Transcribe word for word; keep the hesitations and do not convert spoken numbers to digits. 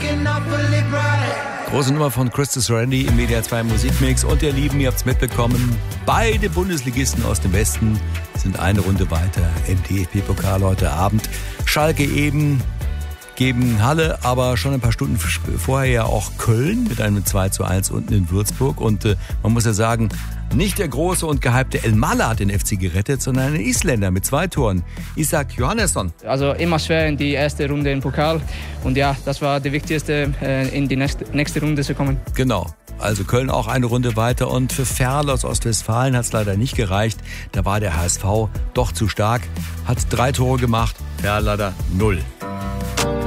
Große Nummer von Christus Randy im Media zwei Musikmix. Und ihr Lieben, ihr habt's mitbekommen, beide Bundesligisten aus dem Westen sind eine Runde weiter im D F B-Pokal heute Abend. Schalke eben gegen Halle, aber schon ein paar Stunden vorher ja auch Köln mit einem zwei zu eins unten in Würzburg. Und äh, man muss ja sagen, nicht der große und gehypte El Mala hat den F C gerettet, sondern ein Isländer mit zwei Toren, Isak Johannesson. Also immer schwer in die erste Runde im Pokal. Und ja, das war die wichtigste, äh, in die nächste, nächste Runde zu kommen. Genau. Also Köln auch eine Runde weiter. Und für Ferl aus Ostwestfalen hat es leider nicht gereicht. Da war der H S V doch zu stark. Hat drei Tore gemacht, Ferl leider null.